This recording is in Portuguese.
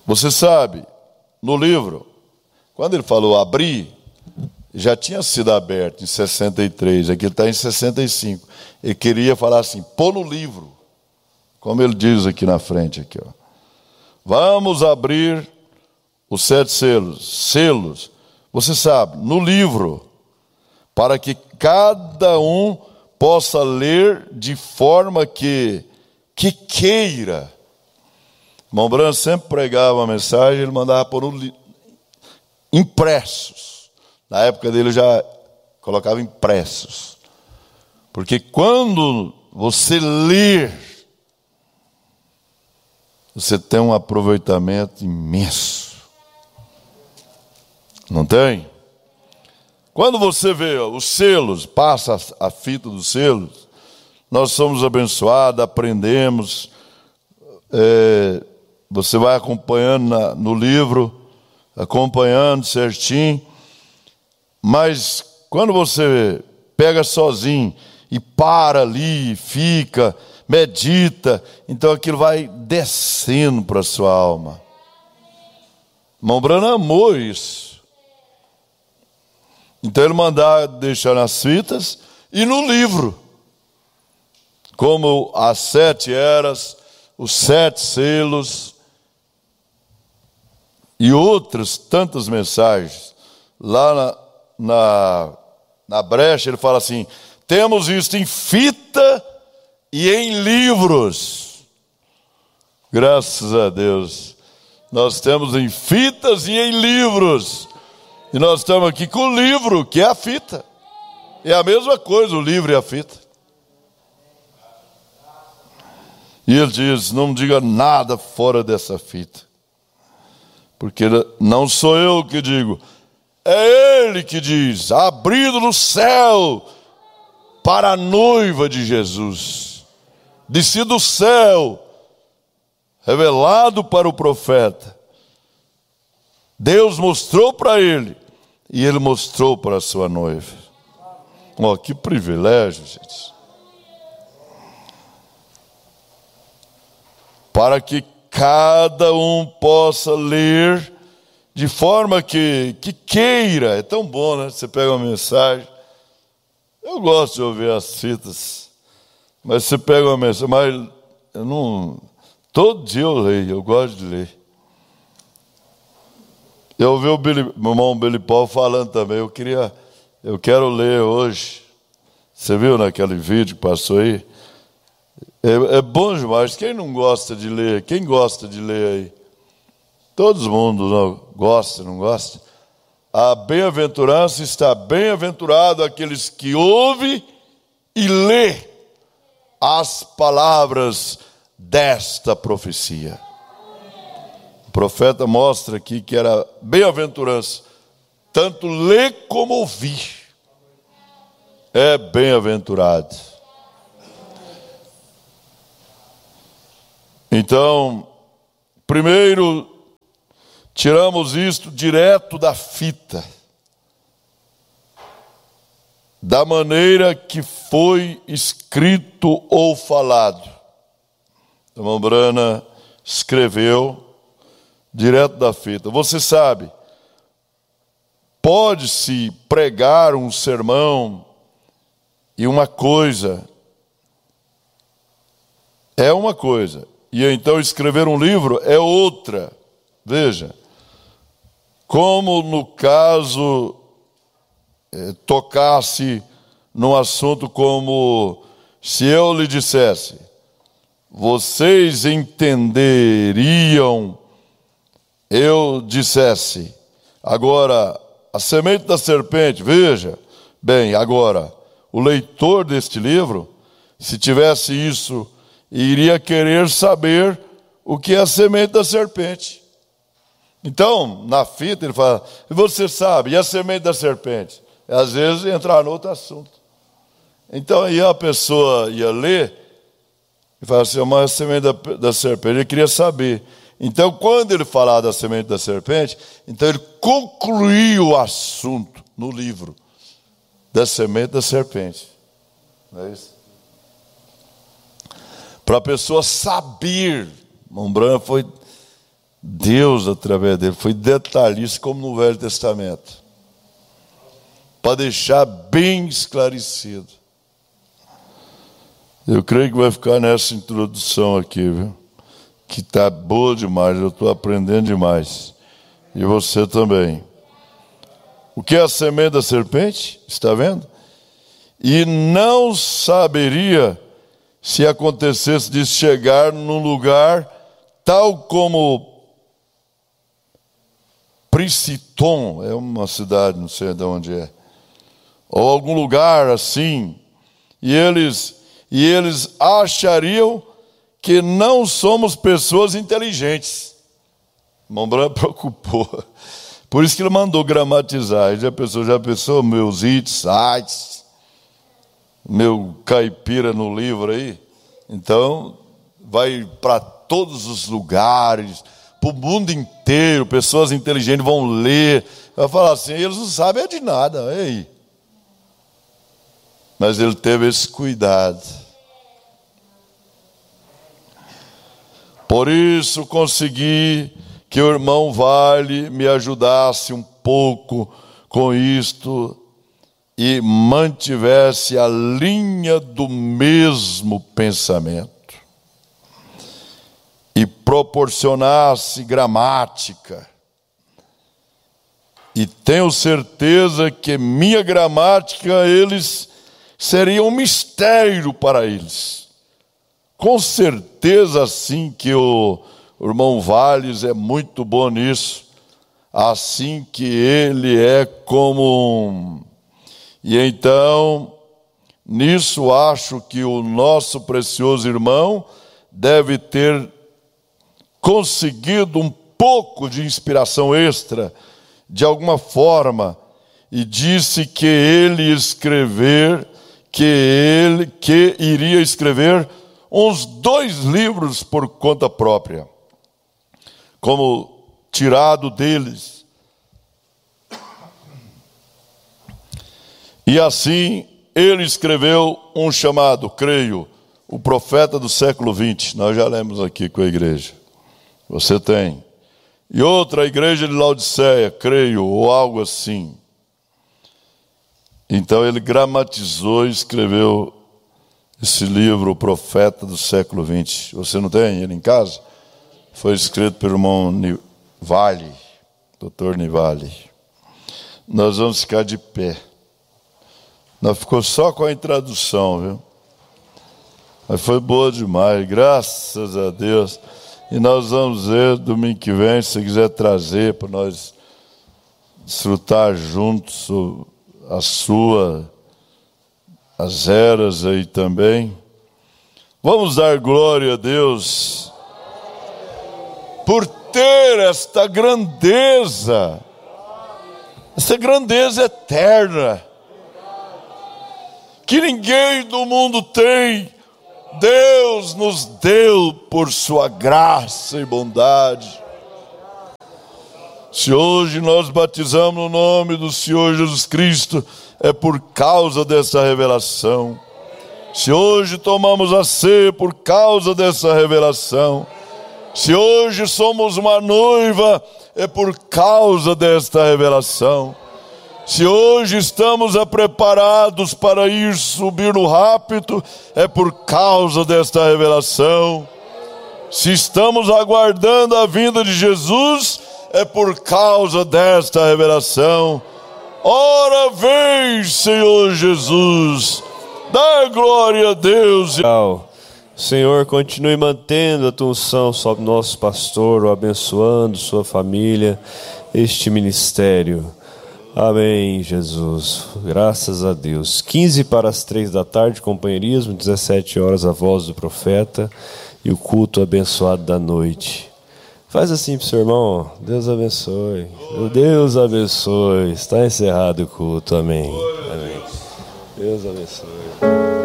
Você sabe, no livro, quando ele falou abrir, já tinha sido aberto em 63, aqui está em 65. Ele queria falar assim, pôr no livro, como ele diz aqui na frente, aqui, ó. Vamos abrir os 7 selos. Selos, você sabe, no livro, para que cada um possa ler de forma que queira. Irmão Branco sempre pregava uma mensagem, ele mandava por impressos. Na época dele já colocava impressos. Porque quando você ler, você tem um aproveitamento imenso. Não tem? Quando você vê os selos, passa a fita dos selos, nós somos abençoados, aprendemos. Você vai acompanhando no livro, acompanhando certinho. Mas quando você pega sozinho e para ali, fica, medita, então aquilo vai descendo para a sua alma. Irmão Branham amou isso. Então ele mandava deixar nas fitas e no livro, como as 7 eras, os 7 selos e outras tantas mensagens. Lá na brecha ele fala assim, temos isto em fita e em livros. Graças a Deus. Nós temos em fitas e em livros. E nós estamos aqui com o livro, que é a fita. É a mesma coisa, o livro e a fita. E ele diz, não diga nada fora dessa fita. Porque não sou eu que digo, é ele que diz, abrido no céu para a noiva de Jesus. Descido do céu, revelado para o profeta. Deus mostrou para ele e ele mostrou para a sua noiva. Oh, que privilégio, gente. Para que cada um possa ler de forma que queira. É tão bom, né? Você pega uma mensagem. Eu gosto de ouvir as fitas, mas você pega uma mensagem, mas eu não. Todo dia eu leio, eu gosto de ler. Eu ouvi o meu irmão Billy Paul falando também, eu quero ler hoje. Você viu naquele vídeo que passou aí? É bom demais. Quem não gosta de ler? Quem gosta de ler aí? Todo mundo não gosta, não gosta? A bem-aventurança está bem-aventurado aqueles que ouvem e lê as palavras desta profecia. O profeta mostra aqui que era bem-aventurança, tanto ler como ouvir. É bem-aventurado. Então, primeiro, tiramos isto direto da fita, da maneira que foi escrito ou falado. O irmão Branham escreveu direto da fita. Você sabe, pode-se pregar um sermão e uma coisa é uma coisa, e então escrever um livro é outra. Veja, como no caso tocasse num assunto como se eu lhe dissesse, vocês entenderiam, eu dissesse, agora a semente da serpente, veja, bem, agora o leitor deste livro, se tivesse isso, iria querer saber o que é a semente da serpente. Então, na fita ele fala, você sabe, e a semente da serpente? Às vezes entrar no outro assunto. Então aí a pessoa ia ler e falava assim, mas a semente da serpente, ele queria saber. Então quando ele falava da semente da serpente, então ele concluiu o assunto no livro da semente da serpente. Não é isso? Para a pessoa saber, irmão Branham foi Deus, através dele, foi detalhista como no Velho Testamento, para deixar bem esclarecido. Eu creio que vai ficar nessa introdução aqui, viu? Que está boa demais, eu estou aprendendo demais. E você também. O que é a semente da serpente? Está vendo? E não saberia se acontecesse de chegar num lugar tal como Princeton, é uma cidade, não sei de onde é, ou algum lugar assim, e eles achariam que não somos pessoas inteligentes. Irmão Branco preocupou. Por isso que ele mandou gramatizar. Ele já pensou meus sites, meu caipira no livro aí? Então, vai para todos os lugares, para o mundo inteiro, pessoas inteligentes vão ler. Vai falar assim, eles não sabem de nada, aí. Mas ele teve esse cuidado. Por isso consegui que o irmão Vale me ajudasse um pouco com isto e mantivesse a linha do mesmo pensamento e proporcionasse gramática. E tenho certeza que minha gramática seria um mistério para eles. Com certeza sim que o irmão Valles é muito bom nisso, assim que ele é como E então, nisso acho que o nosso precioso irmão deve ter conseguido um pouco de inspiração extra, de alguma forma, e disse que iria escrever uns 2 livros por conta própria, como tirado deles. E assim ele escreveu um chamado, creio, o profeta do século XX. Nós já lemos aqui com a igreja. Você tem. E outra, a igreja de Laodiceia, creio, ou algo assim. Então ele gramatizou e escreveu esse livro, o profeta do século XX. Você não tem ele em casa? Foi escrito pelo irmão Nivale, doutor Nivale. Nós vamos ficar de pé. Nós ficou só com a introdução, viu? Mas foi boa demais, graças a Deus. E nós vamos ver domingo que vem, se quiser trazer para nós desfrutar juntos as eras aí também. Vamos dar glória a Deus por ter esta grandeza eterna, que ninguém do mundo tem. Deus nos deu por sua graça e bondade. Se hoje nós batizamos no nome do Senhor Jesus Cristo, é por causa dessa revelação. Se hoje tomamos a ceia, por causa dessa revelação. Se hoje somos uma noiva, é por causa desta revelação. Se hoje estamos preparados para subir no rapto, é por causa desta revelação. Se estamos aguardando a vinda de Jesus, é por causa desta revelação. Ora vem, Senhor Jesus, dá glória a Deus. Senhor, continue mantendo a tua unção sobre nosso pastor, o abençoando sua família, este ministério. Amém, Jesus. Graças a Deus. 15 para as 3 da tarde, companheirismo. 17 horas, a voz do profeta e o culto abençoado da noite. Faz assim para o seu irmão. Deus abençoe. Deus abençoe. Está encerrado o culto. Amém. Amém. Deus abençoe.